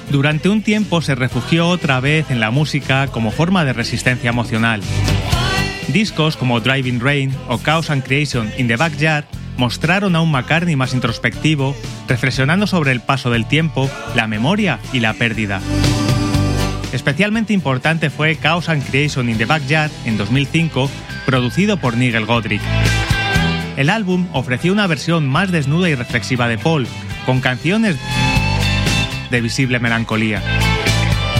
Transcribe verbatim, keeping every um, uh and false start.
Durante un tiempo se refugió otra vez en la música como forma de resistencia emocional. Discos como Driving Rain o Chaos and Creation in the Backyard mostraron a un McCartney más introspectivo, reflexionando sobre el paso del tiempo, la memoria y la pérdida. Especialmente importante fue Chaos and Creation in the Backyard en dos mil cinco, producido por Nigel Godrich. El álbum ofreció una versión más desnuda y reflexiva de Paul, con canciones de visible melancolía.